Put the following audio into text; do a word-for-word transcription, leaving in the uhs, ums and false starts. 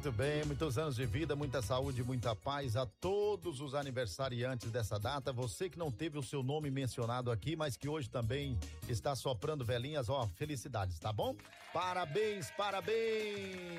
Muito bem, muitos anos de vida, muita saúde, muita paz a todos os aniversariantes dessa data. Você que não teve o seu nome mencionado aqui, mas que hoje também está soprando velhinhas, ó, felicidades, tá bom? Parabéns, parabéns!